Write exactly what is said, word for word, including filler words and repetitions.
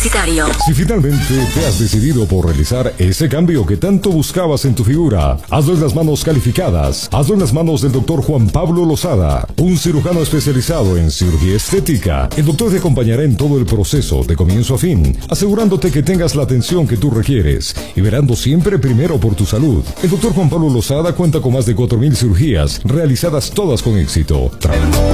publicitario. Si finalmente te has decidido por realizar ese cambio que tanto buscabas en tu figura, hazlo en las manos calificadas. Hazlo en las manos del doctor Juan Pablo Lozada, un cirujano especializado en cirugía estética. El doctor te acompañará en todo el proceso, de comienzo a fin, asegurándote que tengas la atención que tú requieres y verando siempre primero por tu salud. El doctor Juan Pablo Lozada cuenta con más de cuatro mil cirugías realizadas todas con éxito. Tra